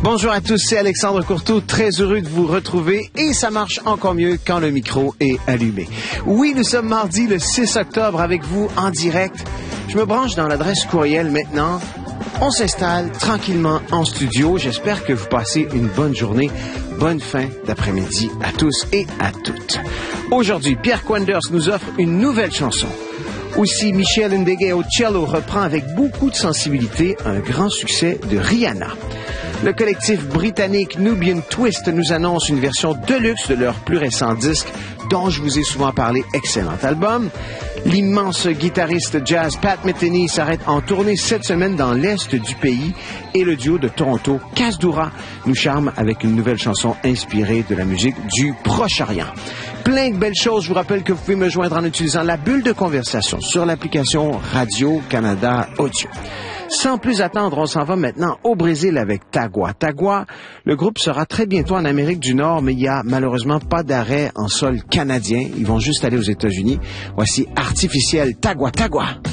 Bonjour à tous, c'est Alexandre Courteau, très heureux de vous retrouver et ça marche encore mieux quand le micro est allumé. Oui, nous sommes mardi le 6 octobre avec vous en direct. Je me branche dans l'adresse courriel maintenant. On s'installe tranquillement en studio. J'espère que vous passez une bonne journée. Bonne fin d'après-midi à tous et à toutes. Aujourd'hui, Pierre Quenders nous offre une nouvelle chanson. Aussi, Michel Ndegeocello au cello reprend avec beaucoup de sensibilité un grand succès de Rihanna. Le collectif britannique Nubian Twist nous annonce une version deluxe de leur plus récent disque dont je vous ai souvent parlé, excellent album. L'immense guitariste jazz Pat Metheny s'arrête en tournée cette semaine dans l'est du pays et le duo de Toronto, Kasdura, nous charme avec une nouvelle chanson inspirée de la musique du Proche-Orient. Plein de belles choses. Je vous rappelle que vous pouvez me joindre en utilisant la bulle de conversation sur l'application Radio-Canada Audio. Sans plus attendre, on s'en va maintenant au Brésil avec Tagua. Tagua, le groupe sera très bientôt en Amérique du Nord, mais il n'y a malheureusement pas d'arrêt en sol canadien. Ils vont juste aller aux États-Unis. Voici Artificiel Tagua Tagua.